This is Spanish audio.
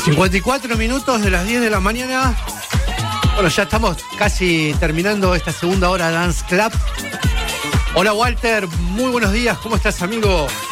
54 minutos de las 10 de la mañana. Bueno, ya estamos casi terminando esta segunda hora de Dance Club. Hola Walter, muy buenos días, ¿cómo estás, amigo?